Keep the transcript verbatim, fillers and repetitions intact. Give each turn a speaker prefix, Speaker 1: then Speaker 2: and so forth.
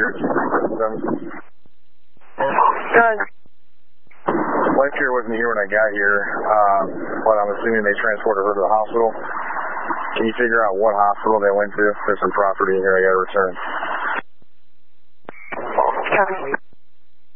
Speaker 1: Good.
Speaker 2: Life care wasn't here when I got here, um, but I'm assuming they transported her to the hospital. Can you figure out what hospital they went to? There's some property in here I gotta return.
Speaker 1: Copy.